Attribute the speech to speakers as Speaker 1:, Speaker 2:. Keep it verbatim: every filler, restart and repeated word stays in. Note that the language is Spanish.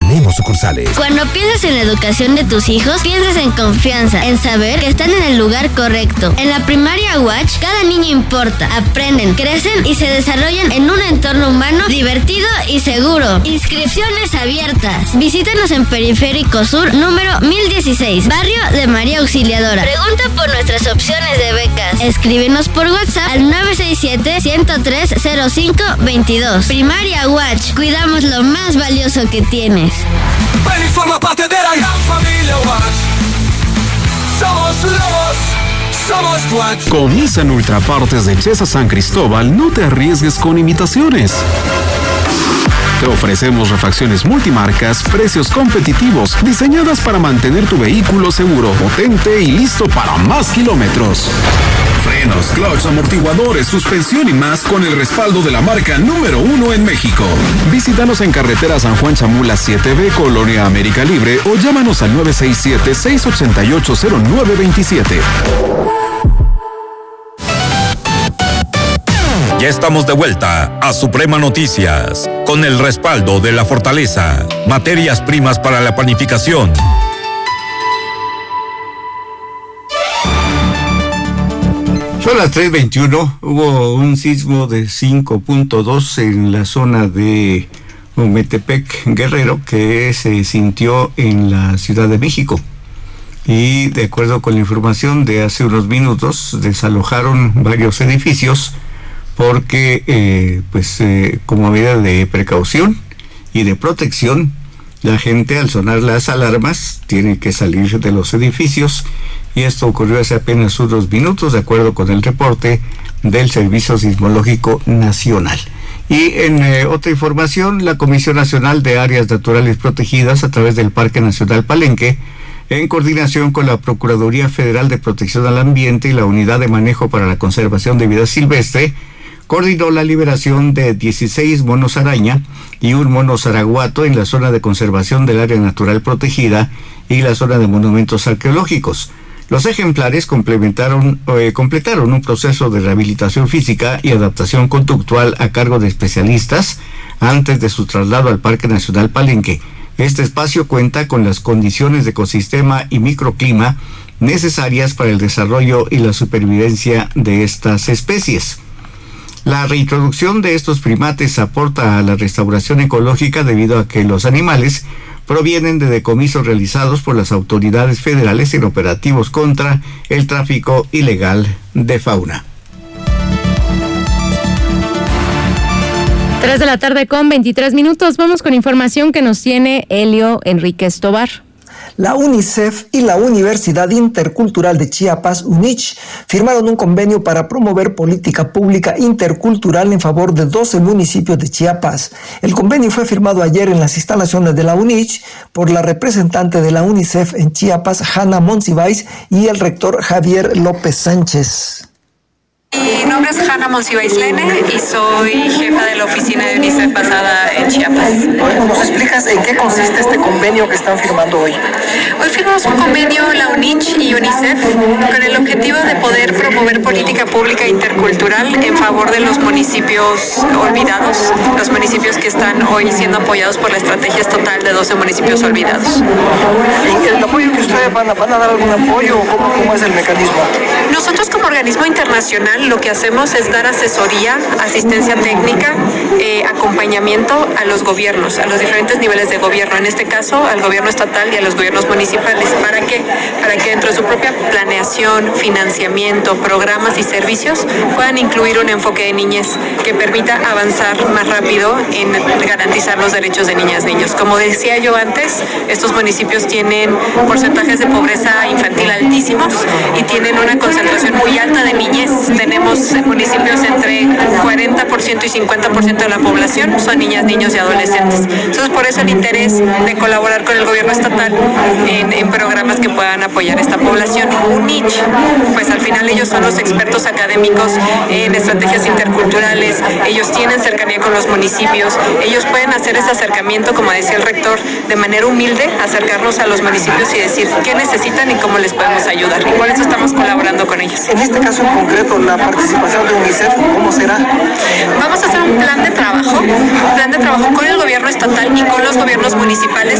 Speaker 1: tenemos sucursales.
Speaker 2: Cuando piensas en la educación de tus hijos, piensas en confianza, en saber que están en el lugar correcto. En la primaria Watch, cada niño importa. Aprenden, crecen y se desarrollan en un entorno humano, divertido y seguro. Inscripciones abiertas. Visítanos en Periférico Sur, número mil dieciséis, barrio de María Auxiliadora. Pregunta por nuestras opciones de becas. Escríbenos por WhatsApp al nueve seis siete, uno cero tres, cero cinco veintidós. Primaria Watch. Cuidamos lo más valioso que tienes.
Speaker 3: Ven y forma parte de la gran familia Watch. Somos lobos. Somos Watch.
Speaker 4: Con Nissan Ultrapartes de Chesa San Cristóbal, no te arriesgues con imitaciones. Te ofrecemos refacciones multimarcas, precios competitivos, diseñadas para mantener tu vehículo seguro, potente y listo para más kilómetros. Frenos, clutch, amortiguadores, suspensión y más con el respaldo de la marca número uno en México. Visítanos en carretera San Juan Chamula siete B, Colonia América Libre, o llámanos al nueve seis siete, seis ocho ocho, cero nueve dos siete.
Speaker 5: Ya estamos de vuelta a Suprema Noticias, con el respaldo de La Fortaleza, materias primas para la panificación.
Speaker 6: Son las tres veintiuno, hubo un sismo de cinco punto dos en la zona de Ometepec, Guerrero, que se sintió en la Ciudad de México. Y de acuerdo con la información de hace unos minutos, desalojaron varios edificios porque, eh, pues, eh, como medida de precaución y de protección, la gente al sonar las alarmas tiene que salir de los edificios, y esto ocurrió hace apenas unos minutos, de acuerdo con el reporte del Servicio Sismológico Nacional. Y en eh, otra información, la Comisión Nacional de Áreas Naturales Protegidas, a través del Parque Nacional Palenque, en coordinación con la Procuraduría Federal de Protección al Ambiente y la Unidad de Manejo para la Conservación de Vida Silvestre, coordinó la liberación de dieciséis monos araña y un mono zaraguato en la zona de conservación del área natural protegida y la zona de monumentos arqueológicos. Los ejemplares complementaron, eh, completaron un proceso de rehabilitación física y adaptación conductual a cargo de especialistas antes de su traslado al Parque Nacional Palenque. Este espacio cuenta con las condiciones de ecosistema y microclima necesarias para el desarrollo y la supervivencia de estas especies. La reintroducción de estos primates aporta a la restauración ecológica debido a que los animales provienen de decomisos realizados por las autoridades federales en operativos contra el tráfico ilegal de fauna.
Speaker 7: Tres de la tarde con veintitrés minutos. Vamos con información que nos tiene Elio Enríquez Tobar.
Speaker 8: La UNICEF y la Universidad Intercultural de Chiapas, UNICH, firmaron un convenio para promover política pública intercultural en favor de doce municipios de Chiapas. El convenio fue firmado ayer en las instalaciones de la UNICH por la representante de la UNICEF en Chiapas, Hanna Monsiváis, y el rector Javier López Sánchez.
Speaker 9: Mi nombre es Hanna Monsiváis Lene y soy jefa de la oficina de UNICEF basada en Chiapas.
Speaker 8: ¿Nos explicas en qué consiste este convenio que están firmando hoy?
Speaker 9: Hoy firmamos un convenio, la UNICH y UNICEF, con el objetivo de poder promover política pública intercultural en favor de los municipios olvidados, los municipios que están hoy siendo apoyados por la estrategia estatal de doce municipios olvidados.
Speaker 8: ¿El apoyo que ustedes van a, van a dar algún apoyo o cómo, cómo es el mecanismo?
Speaker 9: Nosotros como organismo internacional lo que hacemos es dar asesoría, asistencia técnica, eh, acompañamiento a los gobiernos, a los diferentes niveles de gobierno, en este caso al gobierno estatal y a los gobiernos municipales. ¿Para qué? Para que dentro de su propia planeación, financiamiento, programas y servicios puedan incluir un enfoque de niñez que permita avanzar más rápido en garantizar los derechos de niñas y niños. Como decía yo antes, estos municipios tienen porcentajes de pobreza infantil altísimos y tienen una concentración muy alta de niñez. Tenemos municipios entre cuarenta por ciento y cincuenta por ciento de la población son niñas, niños y adolescentes. Entonces, por eso el interés de colaborar con el gobierno estatal en, en programas que puedan apoyar esta población. UNICH, pues al final ellos son los expertos académicos en estrategias interculturales, ellos tienen cercanía con los municipios, ellos pueden hacer ese acercamiento, como decía el rector, de manera humilde, acercarnos a los municipios y decir qué necesitan y cómo les podemos ayudar. Y por eso estamos colaborando con ellos.
Speaker 8: En este caso en concreto, la participación de UNICEF, ¿cómo será?
Speaker 9: Vamos a hacer un plan de trabajo, un plan de trabajo con el gobierno estatal y con los gobiernos municipales